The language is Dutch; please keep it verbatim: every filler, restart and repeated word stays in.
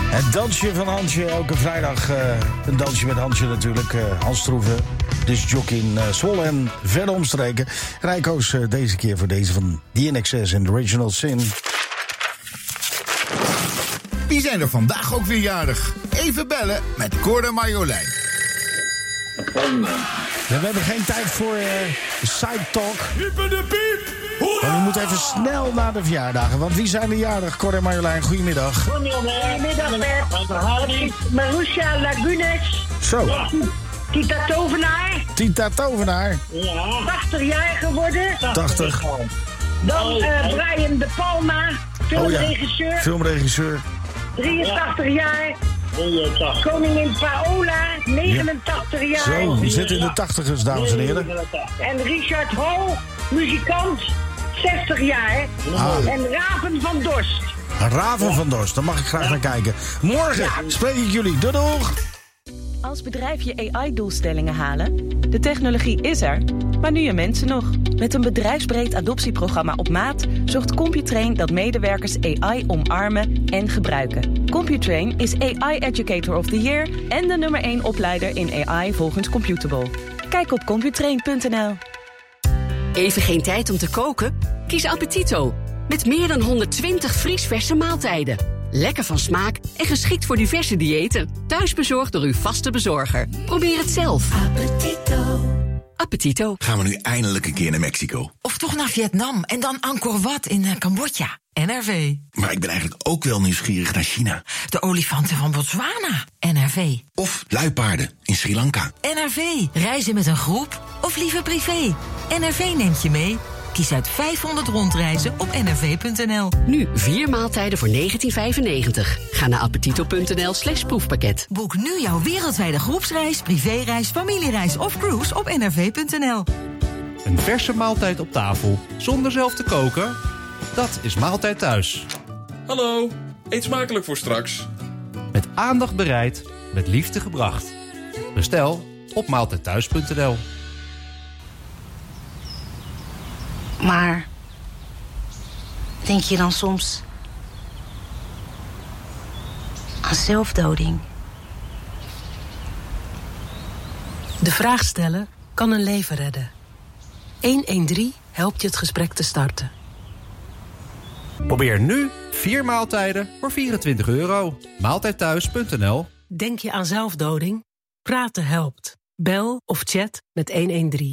Het dansje van Hansje, elke vrijdag uh, een dansje met Hansje natuurlijk. Uh, Hans Stroeven, dus jockey in uh, Zwolle en verder omstreken. En hij koos uh, deze keer voor deze van D N X S en The Original Sin. Wie zijn er vandaag ook weer jarig? Even bellen met Cor en Marjolein. Ja, we hebben geen tijd voor uh, side talk. Maar we moeten even snel naar de verjaardagen. Want wie zijn er jarig? Cor en Marjolein, goedemiddag. Goedemiddag, Bert. Marusha Lagunes. Zo. Tita Tovenaar. Tita Tovenaar. Ja. tachtig jaar geworden. tachtig. Dan uh, Brian De Palma, filmregisseur. Oh ja. Filmregisseur. drieëntachtig jaar. Koningin Paola, negenentachtig jaar. Zo, die zit in de tachtigers, dames en heren. En Richard Hall, muzikant, zestig jaar. Ah. En Raven van Dorst. Raven van Dorst, daar mag ik graag naar kijken. Morgen ja. spreek ik jullie. Doei doeg! Als bedrijf je A I-doelstellingen halen, de technologie is er, maar nu je mensen nog. Met een bedrijfsbreed adoptieprogramma op maat zorgt Computrain dat medewerkers A I omarmen en gebruiken. Computrain is A I Educator of the Year en de nummer één opleider in A I volgens Computable. Kijk op computrain punt n l. Even geen tijd om te koken? Kies Appetito. Met meer dan honderdtwintig vriesverse maaltijden. Lekker van smaak en geschikt voor diverse diëten. Thuisbezorgd door uw vaste bezorger. Probeer het zelf. Appetito. Appetito. Gaan we nu eindelijk een keer naar Mexico? Of toch naar Vietnam en dan Angkor Wat in uh, Cambodja. N R V. Maar ik ben eigenlijk ook wel nieuwsgierig naar China. De olifanten van Botswana. N R V. Of luipaarden in Sri Lanka. N R V. Reizen met een groep of liever privé. N R V neemt je mee. Kies uit vijfhonderd rondreizen op n r v punt n l. Nu vier maaltijden voor negentien vijfennegentig. Ga naar appetito punt n l slash proefpakket. Boek nu jouw wereldwijde groepsreis, privéreis, familiereis of cruise op n r v punt n l. Een verse maaltijd op tafel, zonder zelf te koken? Dat is Maaltijd Thuis. Hallo, eet smakelijk voor straks. Met aandacht bereid, met liefde gebracht. Bestel op maaltijd thuis punt n l. Maar denk je dan soms aan zelfdoding? De vraag stellen kan een leven redden. honderddertien helpt je het gesprek te starten. Probeer nu vier maaltijden voor vierentwintig euro. maaltijd thuis punt n l. Denk je aan zelfdoding? Praten helpt. Bel of chat met honderddertien.